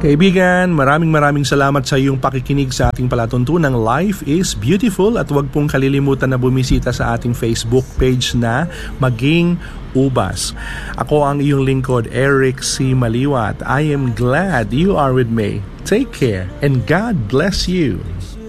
Kaibigan, maraming salamat sa iyong pakikinig sa ating palatuntunang Life is Beautiful at huwag pong kalilimutan na bumisita sa ating Facebook page na Maging Ubas. Ako ang iyong lingkod, Eric C. Maliwat. I am glad you are with me. Take care and God bless you.